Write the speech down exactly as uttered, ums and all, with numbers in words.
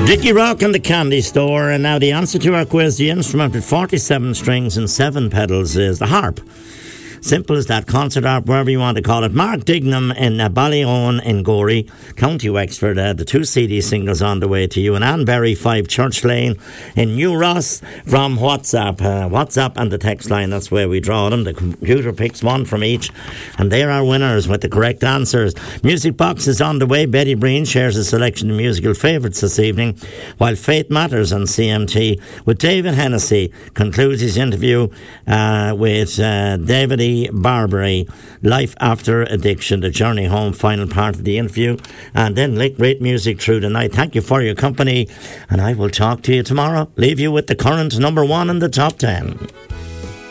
Dickie Rock and the Candy Store, and now the answer to our quiz. The instrument with forty-seven strings and seven pedals is the harp. Simple as that. Concert harp, wherever you want to call it. Mark Dignam in uh, Ballyowen in Gorey, County Wexford. Uh, the two C D singles on the way to you. And Anne Berry, five Church Lane in New Ross from WhatsApp. Uh, WhatsApp and the text line, that's where we draw them. The computer picks one from each. And they're our winners with the correct answers. Music Box is on the way. Betty Breen shares a selection of musical favourites this evening. While Faith Matters on C M T with David Hennessy concludes his interview uh, with uh, David E. Barbary, Life After Addiction, the Journey Home, final part of the interview, and then great music through the night. Thank you for your company, and I will talk to you tomorrow. Leave you with the current number one in the top ten.